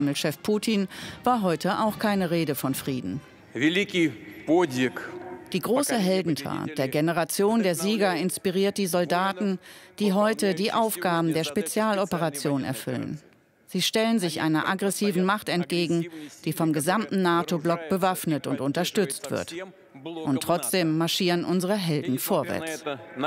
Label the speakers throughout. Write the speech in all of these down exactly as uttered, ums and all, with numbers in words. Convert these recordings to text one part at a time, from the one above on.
Speaker 1: Chef Putin war heute auch keine Rede von Frieden. Die große Heldentat der Generation der Sieger inspiriert die Soldaten, die heute die Aufgaben der Spezialoperation erfüllen. Sie stellen sich einer aggressiven Macht entgegen, die vom gesamten NATO-Block bewaffnet und unterstützt wird. Und trotzdem marschieren unsere Helden vorwärts.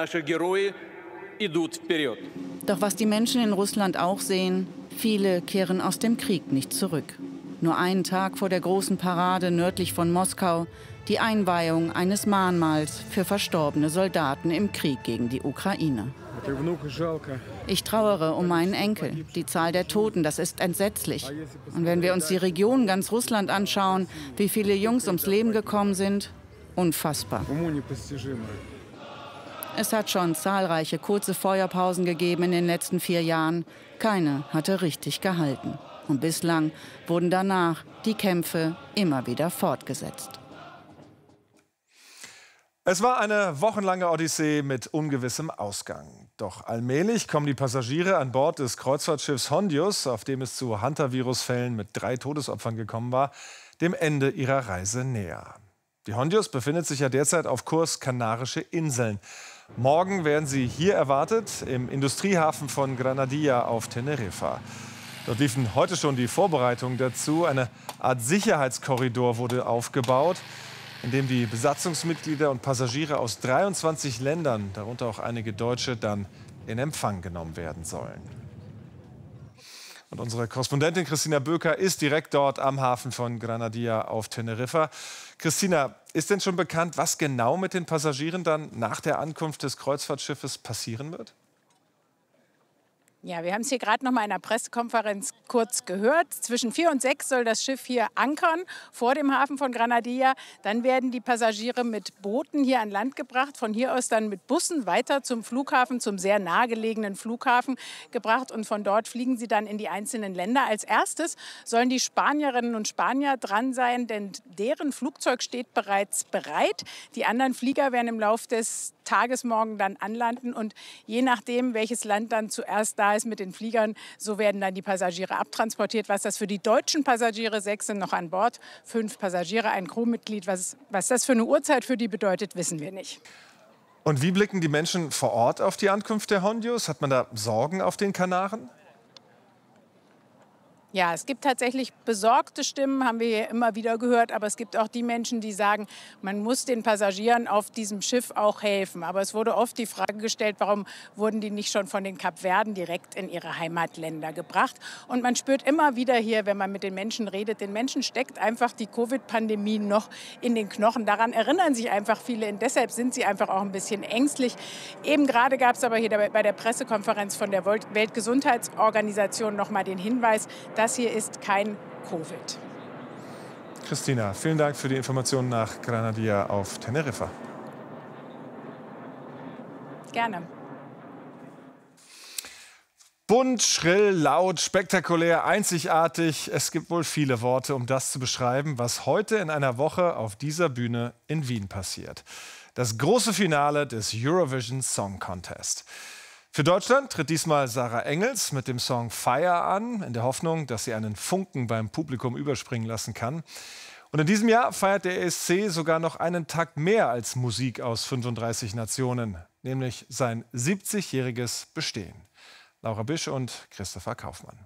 Speaker 1: Doch was die Menschen in Russland auch sehen, viele kehren aus dem Krieg nicht zurück. Nur einen Tag vor der großen Parade nördlich von Moskau die Einweihung eines Mahnmals für verstorbene Soldaten im Krieg gegen die Ukraine. Ich trauere um meinen Enkel. Die Zahl der Toten, das ist entsetzlich. Und wenn wir uns die Region ganz Russland anschauen, wie viele Jungs ums Leben gekommen sind, unfassbar. Es hat schon zahlreiche kurze Feuerpausen gegeben in den letzten vier Jahren. Keine hatte richtig gehalten. Und bislang wurden danach die Kämpfe immer wieder fortgesetzt.
Speaker 2: Es war eine wochenlange Odyssee mit ungewissem Ausgang. Doch allmählich kommen die Passagiere an Bord des Kreuzfahrtschiffs Hondius, auf dem es zu Hantavirus-Fällen mit drei Todesopfern gekommen war, dem Ende ihrer Reise näher. Die Hondius befindet sich ja derzeit auf Kurs Kanarische Inseln. Morgen werden sie hier erwartet, im Industriehafen von Granadilla auf Teneriffa. Dort liefen heute schon die Vorbereitungen dazu. Eine Art Sicherheitskorridor wurde aufgebaut, in dem die Besatzungsmitglieder und Passagiere aus dreiundzwanzig Ländern, darunter auch einige Deutsche, dann in Empfang genommen werden sollen. Und unsere Korrespondentin Christina Böker ist direkt dort am Hafen von Granadilla auf Teneriffa. Christina, ist denn schon bekannt, was genau mit den Passagieren dann nach der Ankunft des Kreuzfahrtschiffes passieren wird?
Speaker 3: Ja, wir haben es hier gerade noch mal in einer Pressekonferenz kurz gehört. Zwischen vier und sechs soll das Schiff hier ankern vor dem Hafen von Granadilla. Dann werden die Passagiere mit Booten hier an Land gebracht. Von hier aus dann mit Bussen weiter zum Flughafen, zum sehr nahegelegenen Flughafen gebracht. Und von dort fliegen sie dann in die einzelnen Länder. Als erstes sollen die Spanierinnen und Spanier dran sein, denn deren Flugzeug steht bereits bereit. Die anderen Flieger werden im Laufe des Tages morgen dann anlanden. Und je nachdem, welches Land dann zuerst da ist mit den Fliegern, so werden dann die Passagiere abtransportiert. Was das für die deutschen Passagiere, sechs sind noch an Bord, fünf Passagiere, ein Crewmitglied, was, was das für eine Uhrzeit für die bedeutet, wissen wir nicht.
Speaker 2: Und wie blicken die Menschen vor Ort auf die Ankunft der Hondius? Hat man da Sorgen auf den Kanaren?
Speaker 3: Ja, es gibt tatsächlich besorgte Stimmen, haben wir hier immer wieder gehört. Aber es gibt auch die Menschen, die sagen, man muss den Passagieren auf diesem Schiff auch helfen. Aber es wurde oft die Frage gestellt, warum wurden die nicht schon von den Kapverden direkt in ihre Heimatländer gebracht? Und man spürt immer wieder hier, wenn man mit den Menschen redet, den Menschen steckt einfach die Covid-Pandemie noch in den Knochen. Daran erinnern sich einfach viele und deshalb sind sie einfach auch ein bisschen ängstlich. Eben gerade gab es aber hier bei der Pressekonferenz von der Weltgesundheitsorganisation noch mal den Hinweis, dass Das hier ist kein Covid.
Speaker 2: Christina, vielen Dank für die Informationen nach Granadilla auf Teneriffa.
Speaker 3: Gerne.
Speaker 2: Bunt, schrill, laut, spektakulär, einzigartig. Es gibt wohl viele Worte, um das zu beschreiben, was heute in einer Woche auf dieser Bühne in Wien passiert. Das große Finale des Eurovision Song Contest. Für Deutschland tritt diesmal Sarah Engels mit dem Song Fire an, in der Hoffnung, dass sie einen Funken beim Publikum überspringen lassen kann. Und in diesem Jahr feiert der E S C sogar noch einen Tag mehr als Musik aus fünfunddreißig Nationen, nämlich sein siebzigjähriges Bestehen. Laura Bisch und Christopher Kaufmann.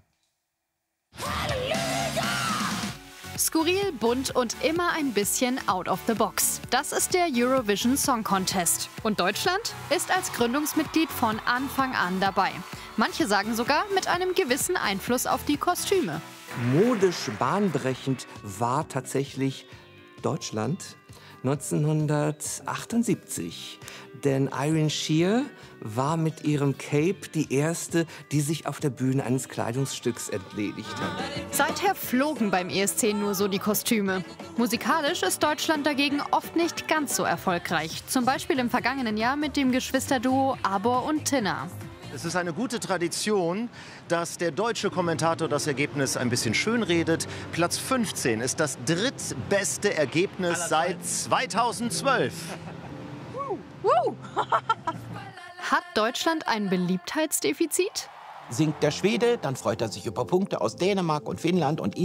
Speaker 4: Skurril, bunt und immer ein bisschen out of the box. Das ist der Eurovision Song Contest. Und Deutschland ist als Gründungsmitglied von Anfang an dabei. Manche sagen sogar mit einem gewissen Einfluss auf die Kostüme.
Speaker 5: Modisch bahnbrechend war tatsächlich Deutschland neunzehnhundertachtundsiebzig. Denn Irene Shear war mit ihrem Cape die erste, die sich auf der Bühne eines Kleidungsstücks entledigt hat.
Speaker 4: Seither flogen beim E S C nur so die Kostüme. Musikalisch ist Deutschland dagegen oft nicht ganz so erfolgreich. Zum Beispiel im vergangenen Jahr mit dem Geschwisterduo Abor und Tinna.
Speaker 6: Es ist eine gute Tradition, dass der deutsche Kommentator das Ergebnis ein bisschen schönredet. Platz fünfzehn ist das drittbeste Ergebnis seit zweitausendzwölf.
Speaker 4: Hat Deutschland ein Beliebtheitsdefizit?
Speaker 7: Singt der Schwede, dann freut er sich über Punkte aus Dänemark und Finnland und